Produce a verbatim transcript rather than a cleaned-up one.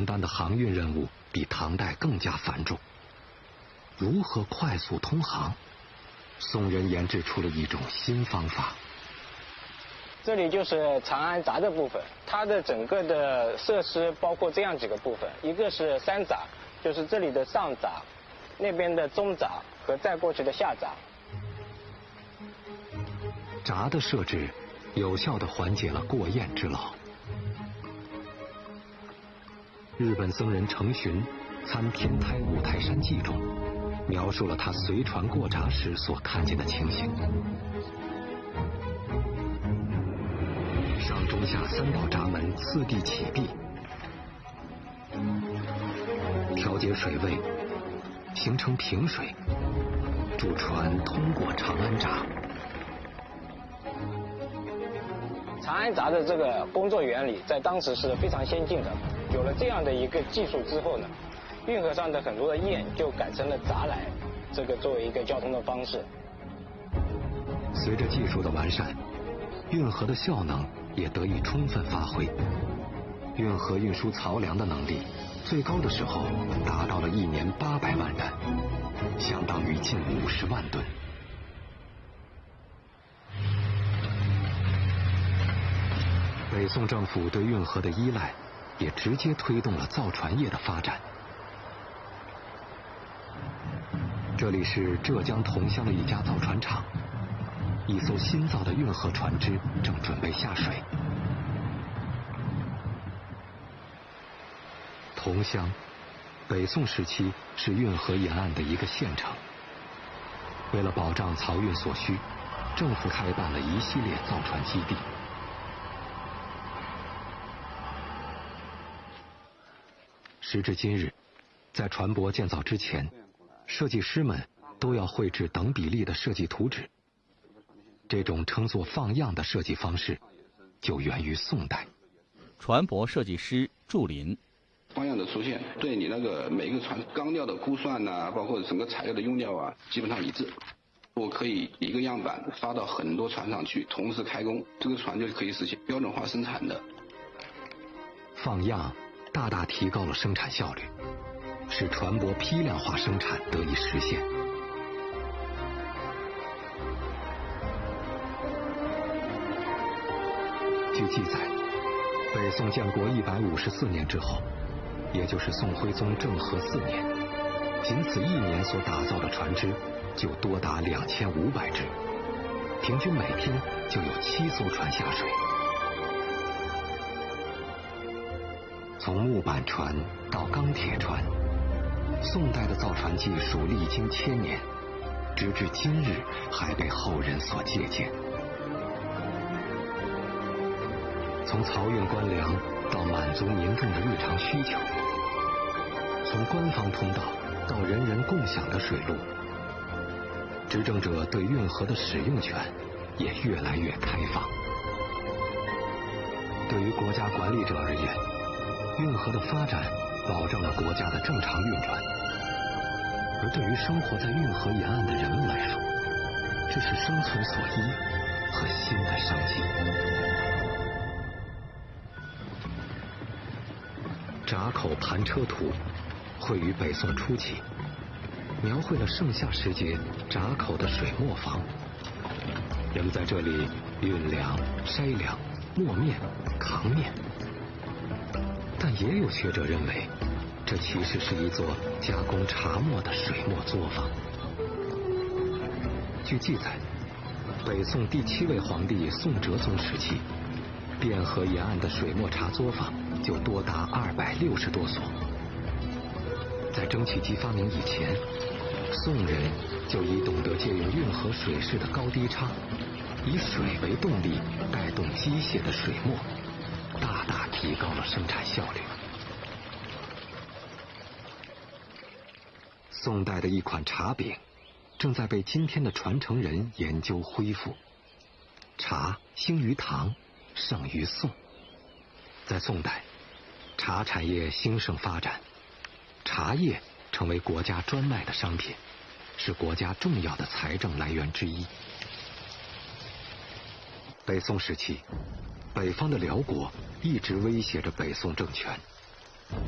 承担的航运任务比唐代更加繁重。如何快速通航？宋人研制出了一种新方法。 这里就是长安闸的部分，它的整个的设施包括这样几个部分，一个是三闸，就是这里的上闸，那边的中闸和再过去的下闸。 闸的设置有效地缓解了过雁之劳。日本僧人程循《参天台五台山记》中描述了他随船过闸时所看见的情形。上中下三道闸门次第启闭，调节水位，形成平水，助船通过长安闸。 长安闸的这个工作原理在当时是非常先进的，有了这样的一个技术之后呢，运河上的很多的雁就改成了闸来，这个作为一个交通的方式。 随着技术的完善，运河的效能也得以充分发挥。运河运输漕粮的能力，最高的时候达到了一年八百万担，相当于近五十万吨。北宋政府对运河的依赖，也直接推动了造船业的发展。这里是浙江桐乡的一家造船厂，一艘新造的运河船只正准备下水。桐乡，北宋时期是运河沿岸的一个县城。为了保障漕运所需，政府开办了一系列造船基地。时至今日，在船舶建造之前，设计师们都要绘制等比例的设计图纸。这种称作放样的设计方式，就源于宋代。 船舶设计师祝林。 放样的出现，对你那个每个船钢料的估算呐、啊，包括整个材料的用料啊，基本上一致。我可以一个样板发到很多船上去，同时开工，这个船就可以实现标准化生产的。 放样大大提高了生产效率，使船舶批量化生产得以实现。据记载，北宋建国一百五十四年之后，也就是宋徽宗政和四年，仅此一年所打造的船只就多达两千五百只，平均每天就有七艘船下水。从木板船到钢铁船，宋代的造船技术历经千年，直至今日还被后人所借鉴。从漕运官粮到满足民众的日常需求，从官方通道到人人共享的水路，执政者对运河的使用权也越来越开放。对于国家管理者而言，运河的发展保证了国家的正常运转，而对于生活在运河沿岸的人们来说，这是生存所依和新的生机。闸口盘车图绘于北宋初期，描绘了盛夏时节闸口的水磨坊。人们在这里运粮、筛粮、磨面、扛面。但也有学者认为，这其实是一座加工茶末的水磨作坊。据记载，北宋第七位皇帝宋哲宗时期，汴河沿岸的水磨茶作坊就多达二百六十多所。在蒸汽机发明以前，宋人就已懂得借用运河水势的高低差，以水为动力带动机械的水磨，大大提高了生产效率。宋代的一款茶饼正在被今天的传承人研究恢复。茶兴于唐，盛于宋。在宋代，茶产业兴盛发展，茶叶成为国家专卖的商品，是国家重要的财政来源之一。北宋时期，北方的辽国一直威胁着北宋政权。